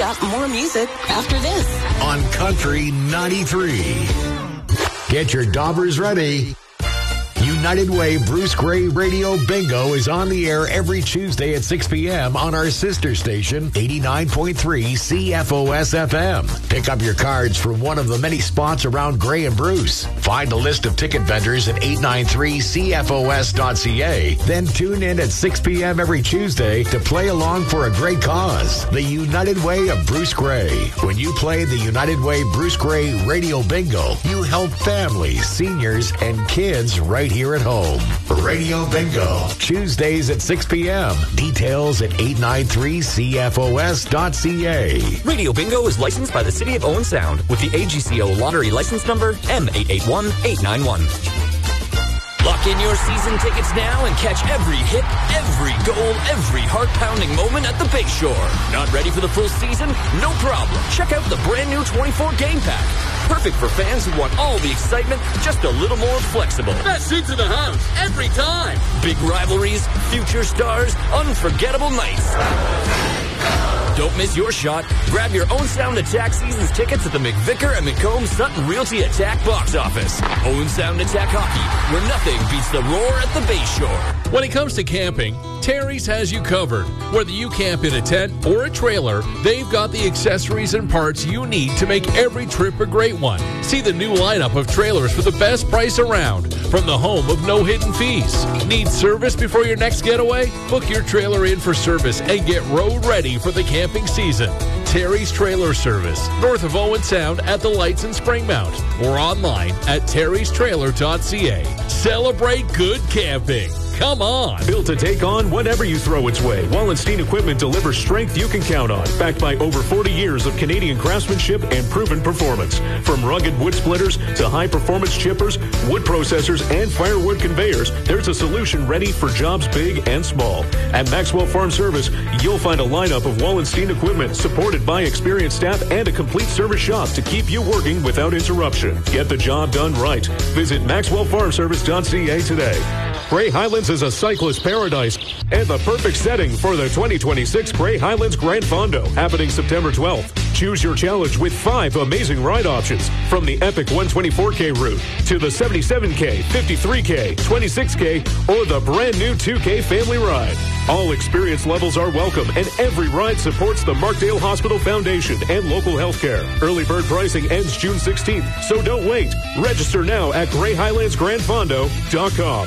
got more music after this. On Country 93. Get your daubers ready. United Way Bruce Gray Radio Bingo is on the air every Tuesday at 6 p.m. on our sister station, 89.3 CFOS FM. Pick up your cards from one of the many spots around Gray and Bruce. Find a list of ticket vendors at 893cfos.ca. Then tune in at 6 p.m. every Tuesday to play along for a great cause. The United Way of Bruce Gray. When you play the United Way Bruce Gray Radio Bingo, you help families, seniors, and kids right here at home. Radio Bingo, Tuesdays at 6 p.m. Details at 893cfos.ca. Radio Bingo is licensed by the City of Owen Sound with the AGCO lottery license number M881891. Lock in your season tickets now and catch every hit, every goal, every heart-pounding moment at the Bayshore. Not ready for the full season? No problem. Check out the brand new 24 game pack. Perfect for fans who want all the excitement, just a little more flexible. Best seats in the house, every time. Big rivalries, future stars, unforgettable nights. Don't miss your shot. Grab your Owen Sound Attack season's tickets at the McVicker and McComb Sutton Realty Attack box office. Owen Sound Attack Hockey, where nothing beats the roar at the Bayshore. When it comes to camping, Terry's has you covered. Whether you camp in a tent or a trailer, they've got the accessories and parts you need to make every trip a great one. See the new lineup of trailers for the best price around from the home of no hidden fees. Need service before your next getaway? Book your trailer in for service and get road ready for the camping season. Terry's Trailer Service, north of Owen Sound at the Lights in Springmount, or online at terrystrailer.ca. Celebrate good camping. Come on. Built to take on whatever you throw its way. Wallenstein Equipment delivers strength you can count on. Backed by over 40 years of Canadian craftsmanship and proven performance. From rugged wood splitters to high-performance chippers, wood processors, and firewood conveyors, there's a solution ready for jobs big and small. At Maxwell Farm Service, you'll find a lineup of Wallenstein equipment supported by experienced staff and a complete service shop to keep you working without interruption. Get the job done right. Visit MaxwellFarmService.ca today. Gray Highlands is a cyclist paradise and the perfect setting for the 2026 Gray Highlands Grand Fondo, happening September 12th. Choose your challenge with 5 amazing ride options, from the epic 124K route to the 77K, 53K, 26K, or the brand new 2K family ride. All experience levels are welcome, and every ride supports the Markdale Hospital Foundation and local health care. Early bird pricing ends June 16th, so don't wait. Register now at GrayHighlandsGrandFondo.com.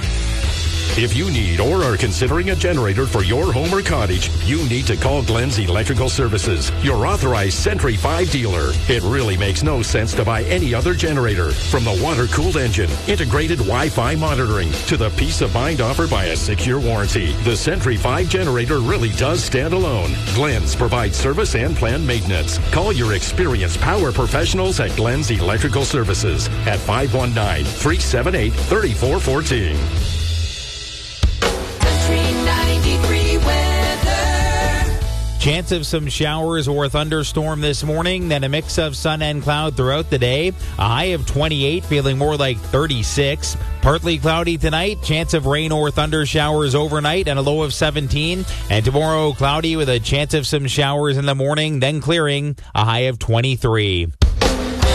If you need or are considering a generator for your home or cottage, you need to call Glenn's Electrical Services, your authorized Sentry 5 dealer. It really makes no sense to buy any other generator. From the water-cooled engine, integrated Wi-Fi monitoring, to the peace of mind offered by a 6-year warranty, the Sentry 5 generator really does stand alone. Glenn's provides service and planned maintenance. Call your experienced power professionals at Glenn's Electrical Services at 519-378-3414. Chance of some showers or thunderstorm this morning, then a mix of sun and cloud throughout the day. A high of 28, feeling more like 36. Partly cloudy tonight, chance of rain or thunder showers overnight, and a low of 17. And tomorrow, cloudy with a chance of some showers in the morning, then clearing, a high of 23.